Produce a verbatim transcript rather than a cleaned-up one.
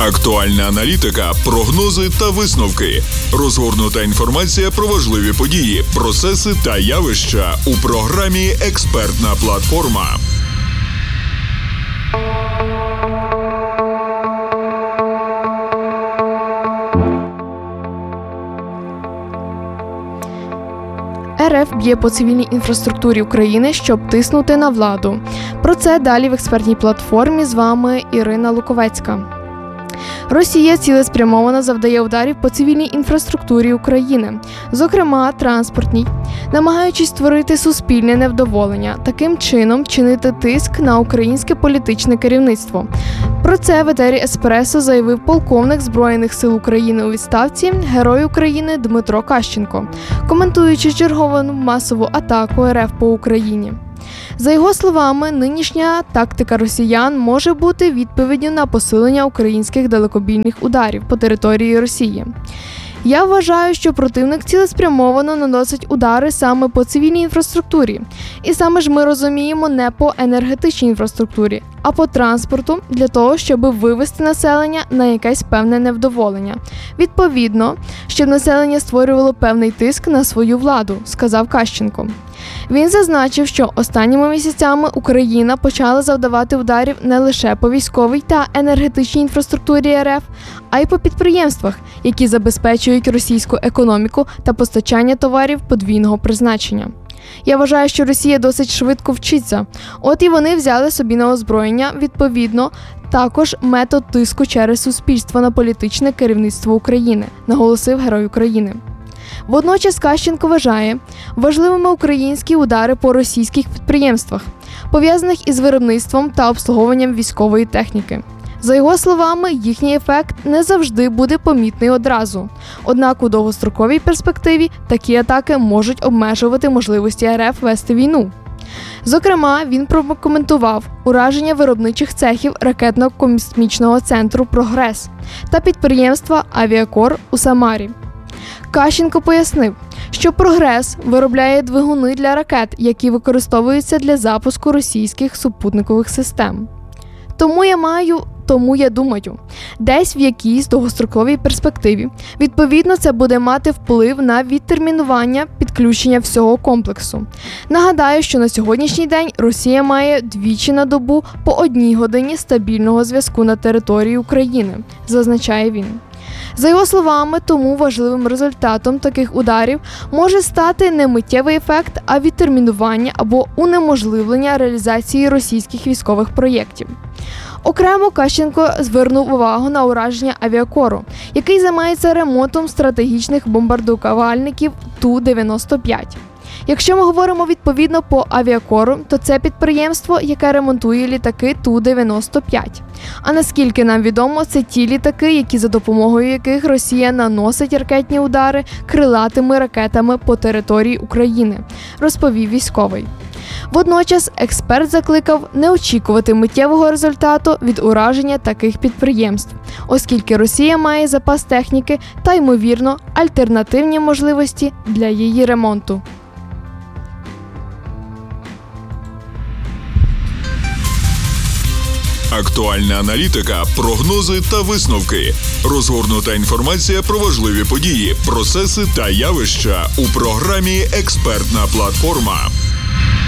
Актуальна аналітика, прогнози та висновки. Розгорнута інформація про важливі події, процеси та явища у програмі «Експертна платформа». РФ б'є по цивільній інфраструктурі України, щоб тиснути на владу. Про це далі в експертній платформі. З вами Ірина Луковецька. Росія цілеспрямовано завдає ударів по цивільній інфраструктурі України, зокрема транспортній, намагаючись створити суспільне невдоволення, таким чином чинити тиск на українське політичне керівництво. Про це в етері «Еспресо» заявив полковник Збройних сил України у відставці, Герой України Дмитро Кащенко, коментуючи чергову масову атаку РФ по Україні. За його словами, нинішня тактика росіян може бути відповіддю на посилення українських далекобійних ударів по території Росії. Я вважаю, що противник цілеспрямовано наносить удари саме по цивільній інфраструктурі. І саме ж ми розуміємо не по енергетичній інфраструктурі, а по транспорту для того, щоб вивести населення на якесь певне невдоволення. Відповідно, щоб населення створювало певний тиск на свою владу, сказав Кащенко. Він зазначив, що останніми місяцями Україна почала завдавати ударів не лише по військовій та енергетичній інфраструктурі РФ, а й по підприємствах, які забезпечують російську економіку та постачання товарів подвійного призначення. Я вважаю, що Росія досить швидко вчиться. От і вони взяли собі на озброєння, відповідно, також метод тиску через суспільство на політичне керівництво України, наголосив Герой України. Водночас Кащенко вважає важливими українські удари по російських підприємствах, пов'язаних із виробництвом та обслуговуванням військової техніки. За його словами, їхній ефект не завжди буде помітний одразу. Однак у довгостроковій перспективі такі атаки можуть обмежувати можливості РФ вести війну. Зокрема, він прокоментував ураження виробничих цехів ракетно-космічного центру «Прогрес» та підприємства «Авіакор» у Самарі. Кащенко пояснив, що «Прогрес» виробляє двигуни для ракет, які використовуються для запуску російських супутникових систем. Тому я маю, тому я думаю, десь в якійсь довгостроковій перспективі, відповідно, це буде мати вплив на відтермінування підключення всього комплексу. Нагадаю, що на сьогоднішній день Росія має двічі на добу по одній годині стабільного зв'язку на території України, зазначає він. За його словами, тому важливим результатом таких ударів може стати не миттєвий ефект, а відтермінування або унеможливлення реалізації російських військових проєктів. Окремо Кащенко звернув увагу на ураження «Авіакору», який займається ремонтом стратегічних бомбардувальників Ту дев'яносто п'ять. Якщо ми говоримо відповідно по «Авіакору», то це підприємство, яке ремонтує літаки Ту дев'яносто п'ять. А наскільки нам відомо, це ті літаки, які за допомогою яких Росія наносить ракетні удари крилатими ракетами по території України, розповів військовий. Водночас експерт закликав не очікувати миттєвого результату від ураження таких підприємств, оскільки Росія має запас техніки та, ймовірно, альтернативні можливості для її ремонту. Актуальна аналітика, прогнози та висновки. Розгорнута інформація про важливі події, процеси та явища у програмі «Експертна платформа».